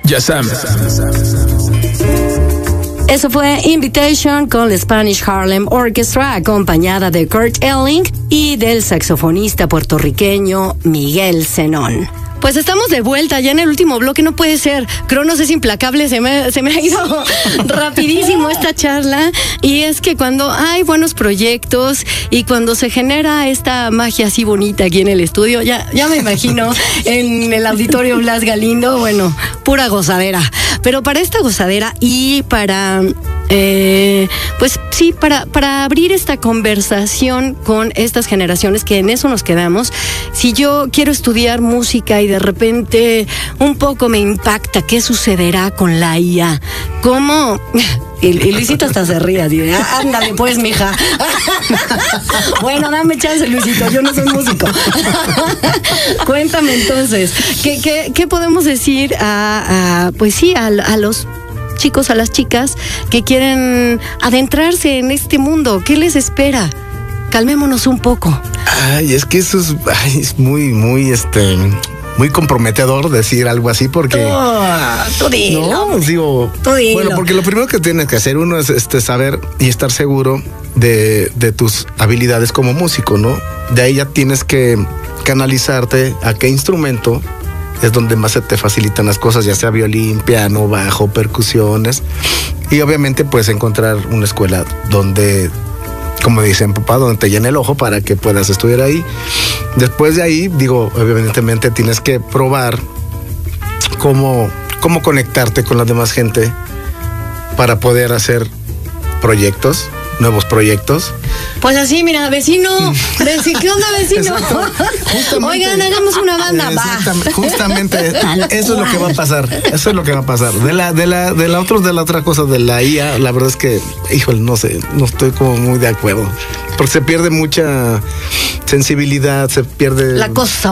Yazam. Eso fue Invitation con la Spanish Harlem Orchestra, acompañada de Kurt Elling y del saxofonista puertorriqueño Miguel Zenón. Pues estamos de vuelta ya en el último bloque, no puede ser. Cronos es implacable, se me ha ido rapidísimo esta charla. Y es que cuando hay buenos proyectos y cuando se genera esta magia así bonita aquí en el estudio, ya me imagino en el Auditorio Blas Galindo, bueno, pura gozadera. Pero para esta gozadera y para... pues sí, para abrir esta conversación con estas generaciones, que en eso nos quedamos. Si yo quiero estudiar música y de repente un poco me impacta, ¿qué sucederá con la IA? ¿Cómo? Y Luisito hasta se ríe, dice, ándale pues, mija. Bueno, dame chance, Luisito, yo no soy músico. Cuéntame entonces, ¿qué podemos decir pues sí, a los chicos, a las chicas que quieren adentrarse en este mundo? ¿Qué les espera? Calmémonos un poco. Ay, es que eso es muy comprometedor decir algo así porque... Tú dilo. No, digo... Tú dilo. Bueno, porque lo primero que tienes que hacer uno es saber y estar seguro de tus habilidades como músico, ¿no? De ahí ya tienes que canalizarte a qué instrumento es donde más se te facilitan las cosas, ya sea violín, piano, bajo, percusiones. Y obviamente puedes encontrar una escuela donde, como dicen papá, donde te llene el ojo para que puedas estudiar ahí. Después de ahí, digo, evidentemente tienes que probar cómo conectarte con la demás gente para poder hacer nuevos proyectos. Pues así, mira, vecino, ¿qué onda, vecino? Oigan, hagamos una banda, va. Justamente, eso es lo que va a pasar. Eso es lo que va a pasar. De la otra cosa de la IA, la verdad es que, híjole, no sé, no estoy como muy de acuerdo. Porque se pierde mucha sensibilidad, se pierde... La cosa